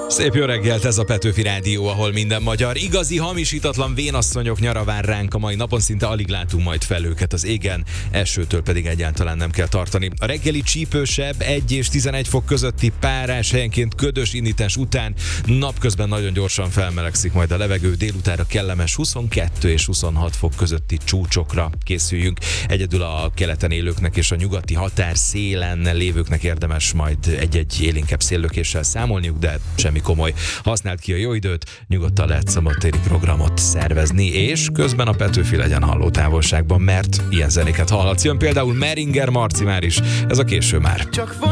Szép jó reggelt, ez a Petőfi Rádió, ahol minden magyar. Igazi, hamisítatlan vénasszonyok nyara vár ránk a mai napon, szinte alig látunk majd fel őket az égen, esőtől pedig egyáltalán nem kell tartani. A reggeli csípősebb, 1 és 11 fok közötti párás, helyenként ködös indítás után napközben nagyon gyorsan felmelegszik majd a levegő, délutára kellemes 22 és 26 fok közötti csúcsokra készüljünk. Egyedül a keleten élőknek és a nyugati határ szélen lévőknek érdemes majd egy-egy élénkebb széllökéssel számolniuk, de semmi komoly. Használd ki a jó időt, nyugodtan lehet szabadtéri programot szervezni, és közben a Petőfi legyen halló távolságban, mert ilyen zenéket hallhatsz. Jön például Meringer Marci már is, ez a Késő már.